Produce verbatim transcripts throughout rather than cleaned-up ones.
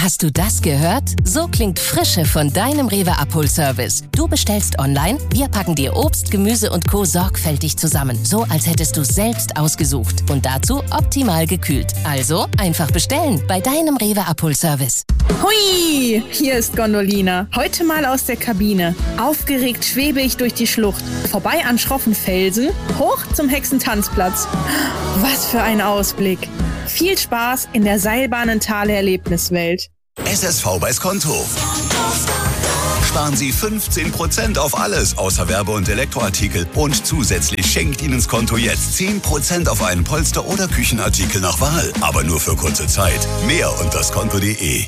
Hast du das gehört? So klingt Frische von deinem Rewe Abholservice. Du bestellst online, wir packen dir Obst, Gemüse und Co. sorgfältig zusammen. So, als hättest du es selbst ausgesucht. Und dazu optimal gekühlt. Also einfach bestellen bei deinem Rewe Abholservice. Hui, hier ist Gondolina. Heute mal aus der Kabine. Aufgeregt schwebe ich durch die Schlucht. Vorbei an schroffen Felsen, hoch zum Hexentanzplatz. Was für ein Ausblick. Viel Spaß in der Seilbahnentale-Erlebniswelt. S S V bei Skonto. Sparen Sie fünfzehn Prozent auf alles außer Werbe- und Elektroartikel. Und zusätzlich schenkt Ihnen Skonto jetzt zehn Prozent auf einen Polster- oder Küchenartikel nach Wahl. Aber nur für kurze Zeit. Mehr unter skonto punkt de.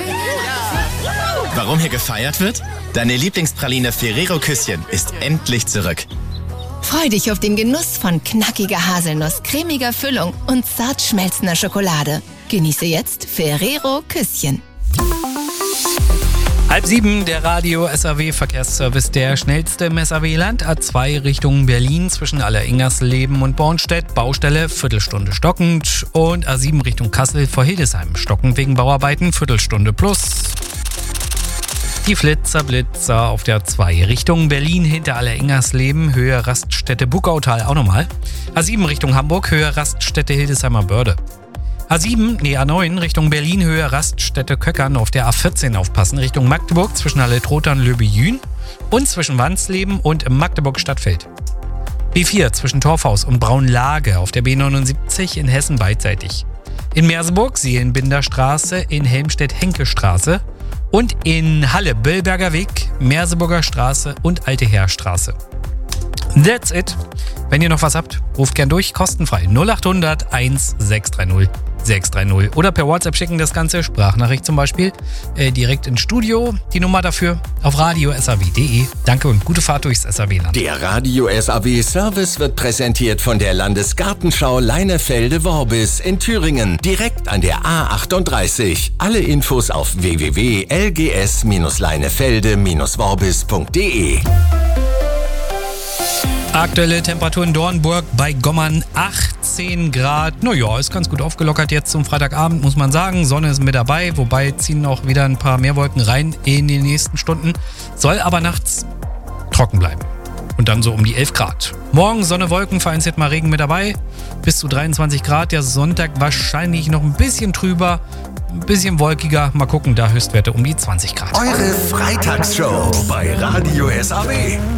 Warum hier gefeiert wird? Deine Lieblingspraline Ferrero Küsschen ist endlich zurück. Freu dich auf den Genuss von knackiger Haselnuss, cremiger Füllung und zart schmelzender Schokolade. Genieße jetzt Ferrero Küsschen. Halb sieben, der Radio-S A W-Verkehrsservice, der schnellste im S A W-Land. A zwei Richtung Berlin zwischen Alleringersleben und Bornstedt. Baustelle, Viertelstunde stockend. Und A sieben Richtung Kassel vor Hildesheim. Stockend wegen Bauarbeiten, Viertelstunde plus. Die Flitzer, Blitzer auf der A zwei Richtung Berlin hinter Alleringersleben, Höhe Raststätte Buckautal auch nochmal. A sieben Richtung Hamburg, Höhe Raststätte Hildesheimer Börde. A sieben, nee A neun Richtung Berlin, Höhe Raststätte Köckern auf der A vierzehn aufpassen, Richtung Magdeburg zwischen Halle-Trotern, Löbejün und zwischen Wansleben und Magdeburg-Stadtfeld. B vier zwischen Torfhaus und Braunlage auf der B neunundsiebzig in Hessen beidseitig. In Merseburg Seelenbinderstraße, in Helmstedt-Henke-Straße und in Halle Böllberger Weg, Merseburger Straße und Alte Heerstraße. That's it. Wenn ihr noch was habt, ruft gern durch, kostenfrei null acht hundert eins sechs drei null sechs drei null oder per WhatsApp schicken das Ganze, Sprachnachricht zum Beispiel, äh, direkt ins Studio. Die Nummer dafür auf radio punkt s a w punkt de. Danke und gute Fahrt durchs S A W-Land. Der Radio-S A W-Service wird präsentiert von der Landesgartenschau Leinefelde-Worbis in Thüringen, direkt an der A achtunddreißig. Alle Infos auf w w w punkt l g s leinefelde worbis punkt de. Aktuelle Temperatur in Dornburg bei Gommern achtzehn Grad. Naja, ist ganz gut aufgelockert jetzt zum Freitagabend, muss man sagen. Sonne ist mit dabei, wobei ziehen auch wieder ein paar mehr Wolken rein in den nächsten Stunden. Soll aber nachts trocken bleiben. Und dann so um die elf Grad. Morgen Sonne, Wolken, vereinzelt mal Regen mit dabei. Bis zu dreiundzwanzig Grad. Der Sonntag wahrscheinlich noch ein bisschen trüber. Ein bisschen wolkiger. Mal gucken, da Höchstwerte um die zwanzig Grad. Eure Freitagsshow bei Radio S A W.